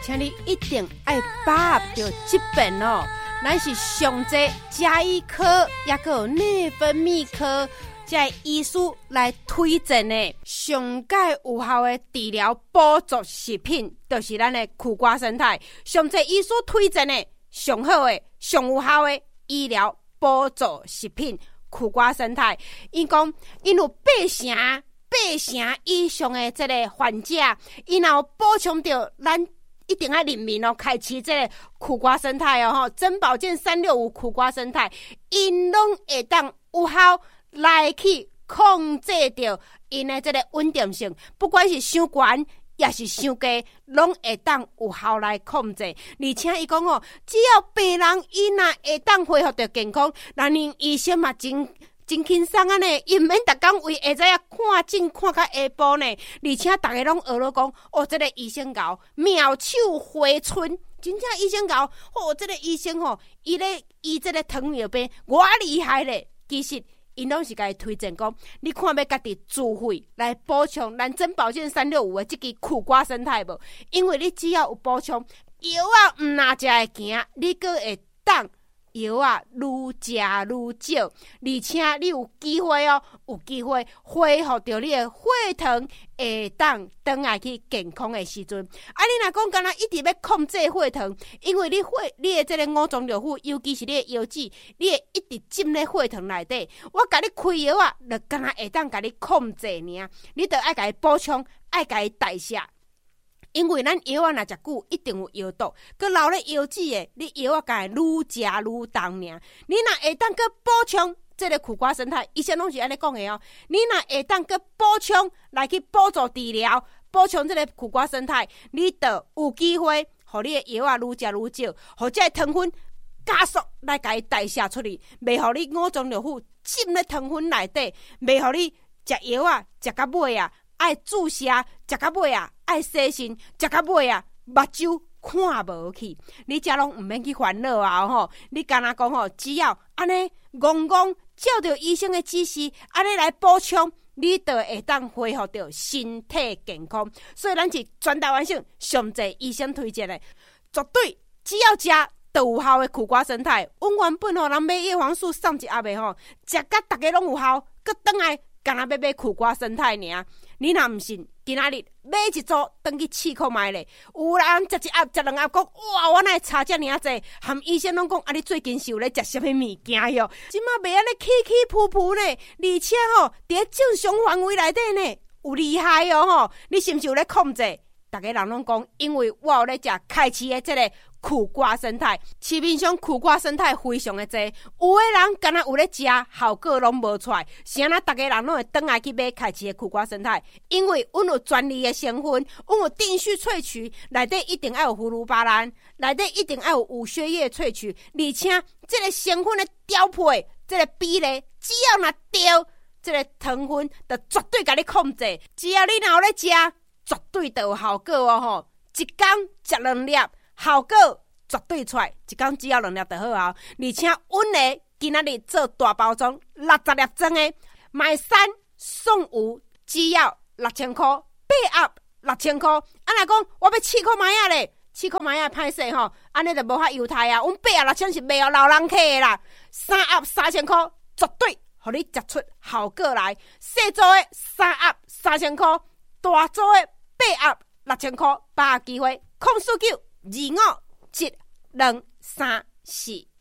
请你一定要把握到这边哦。咱是上济家医科，也个有内分泌科，这医师来推荐的上界有效的治疗补助食品，就是咱的苦瓜生态。上济医师推荐的上好的、上有效的医疗补助食品苦瓜生态。因讲，因有8成以上的这个患者，因有补充到咱。一定要人民哦，开启这个苦瓜生态哦，珍宝健365苦瓜生态，因拢会当有效来去控制掉因的这个稳定性，不管是伤悬也是伤低，拢会当有效来控制。而且伊讲哦，只要病人伊若会当恢复到健康，咱医生嘛真轻松啊呢，伊毋免逐工为下早看诊看到下晡呢，而且逐个拢学了讲，哦，这个医生搞妙手回春，真正医生搞，哦，这个医生吼，伊咧医这个糖尿病，我厉害咧。其实因拢是甲伊推荐讲，你看要家己自费来补充咱珍宝健365的这支苦瓜生态无？因为你只要有补充，药啊毋若食会行，你阁会当。药啊，愈食愈少，而且你有机会哦，有机会恢复到你的血糖，会当转来去健康的时阵。啊，你若讲干那一直要控制血糖，因为你的这个五脏六腑，尤其是你的腰子，你会一直浸咧血糖内底。我甲你开药啊，就干那会当甲你控制尔，你得爱甲伊补充，爱甲伊代谢。因为咱药啊，若食久，一定有药毒，佮留咧腰子的，你药啊，甲愈食愈重尔。你若会当佮补充这个苦瓜生态，医生拢是安尼讲的哦。你若会当佮补充来去补助治疗，补充这个苦瓜生态，你就有机会，互你的药啊愈食愈少，互这个糖分加速来甲伊代谢出去，袂互你五脏六腑浸咧糖分内底，袂互你食药啊食到尾啊。爱注射，食到尾啊；爱洗身，食到尾啊，目睭看无去。你遮拢毋免去烦恼啊！吼，你干那讲吼，只要安尼戆照着医生的指示，安尼来补充，你就会当恢复到身体健康。所以咱是全台湾省上济医生推荐的，绝对只要食都有效的苦瓜生态。阮原本吼人买叶黄素送一盒的吼，食甲大家拢有效，佮转来干那要买苦瓜生态尔。你若毋信，今仔日买一组，转去试看卖咧。有人食一盒、食2盒，讲哇，我哪会差遮尔济？含医生拢讲，啊，你最近是有咧食什么物件哟？即马袂安尼起扑扑呢，而且吼，伫正常范围内底呢，有厉害哦吼！你是毋是有咧控制？大家人拢讲，因为我有咧食开市的这个苦瓜生态，市面上苦瓜生态非常的多，有的人敢若有咧食，效果拢无出来，是安那大家人拢会转来去买开市的苦瓜生态，因为阮有专利的成分，阮有定序萃取，内底一定要有葫芦巴兰，内底一定要有五血叶萃取，而且这个成分的调配，这个比例，只要若对，这个糖分就绝对甲你控制，只要你若有咧食。绝对都有效果哦吼！一天食2粒，效果绝对出来。一天只要2粒就好啊！而且阮的今仔日做大包装，60粒装的，买3送5，只要6000块，8盒6000块。啊，若讲我要试看卖啊咧，试看卖啊歹势吼，安尼就无法犹太啊！阮8盒6000是卖互老人客的啦，3盒3000块，绝对互你食出效果来。小组的3盒3000块，大组的8盒6000块，把握机会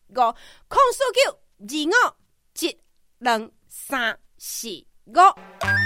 ，04925722345，04925722345。